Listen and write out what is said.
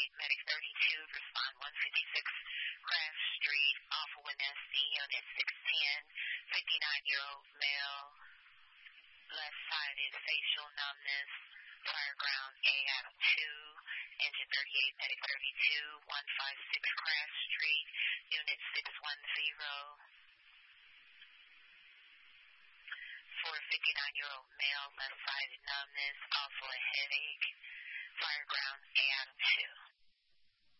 Medic 32, respond 156 Craft Street, off of Winesty, unit 610, 59-year-old male, left-sided facial numbness, fire ground A Adam 2, engine 38, Medic 32, 156 Craft Street, unit 610. For a 59-year-old male, left-sided numbness, also a headache, fire ground A Adam 2.